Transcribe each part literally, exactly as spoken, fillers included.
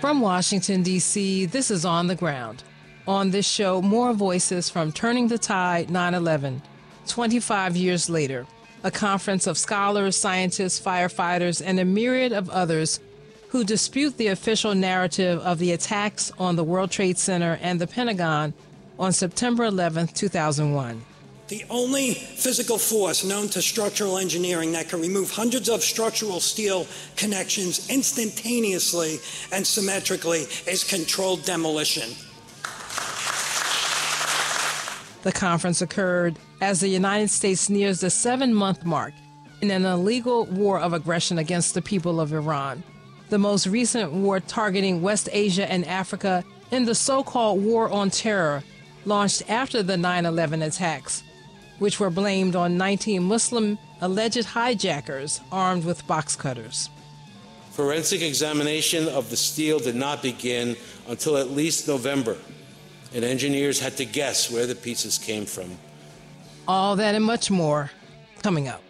From Washington, D C, this is On the Ground. On this show, more voices from Turning the Tide nine eleven, twenty-five years later, a conference of scholars, scientists, firefighters, and a myriad of others who dispute the official narrative of the attacks on the World Trade Center and the Pentagon on September eleventh, two thousand one. The only physical force known to structural engineering that can remove hundreds of structural steel connections instantaneously and symmetrically is controlled demolition. The conference occurred as the United States nears the seven-month mark in an illegal war of aggression against the people of Iran, the most recent war targeting West Asia and Africa in the so-called War on Terror, launched after the nine eleven attacks, which were blamed on nineteen Muslim alleged hijackers armed with box cutters. Forensic examination of the steel did not begin until at least November, and engineers had to guess where the pieces came from. All that and much more coming up.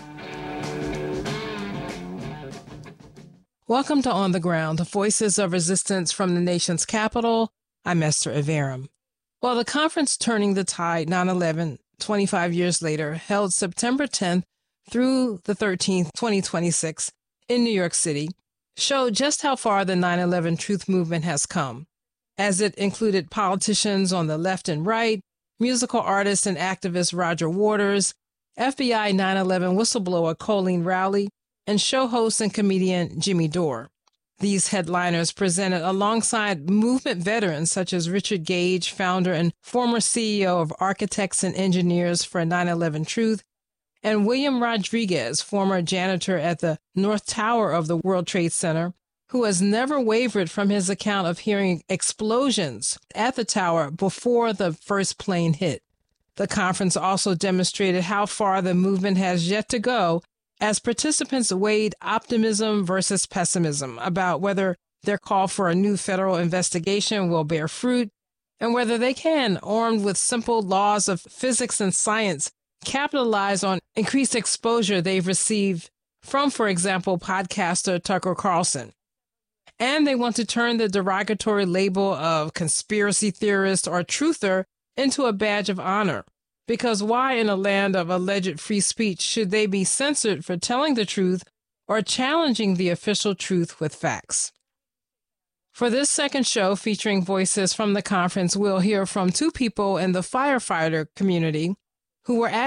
Welcome to On the Ground, the voices of resistance from the nation's capital. I'm Esther Iverem. Well, the conference Turning the Tide nine eleven, twenty-five years later, held September tenth through the thirteenth, twenty twenty-six, in New York City, showed just how far the nine eleven truth movement has come, as it included politicians on the left and right, musical artist and activist Roger Waters, F B I nine eleven whistleblower Colleen Rowley, and show host and comedian Jimmy Dore. These headliners presented alongside movement veterans such as Richard Gage, founder and former C E O of Architects and Engineers for nine eleven Truth, and William Rodriguez, former janitor at the North Tower of the World Trade Center, who has never wavered from his account of hearing explosions at the tower before the first plane hit. The conference also demonstrated how far the movement has yet to go, as participants weighed optimism versus pessimism about whether their call for a new federal investigation will bear fruit and whether they can, armed with simple laws of physics and science, capitalize on increased exposure they've received from, for example, podcaster Tucker Carlson. And they want to turn the derogatory label of conspiracy theorist or truther into a badge of honor. Because why in a land of alleged free speech should they be censored for telling the truth or challenging the official truth with facts? For this second show featuring voices from the conference, we'll hear from two people in the firefighter community who were at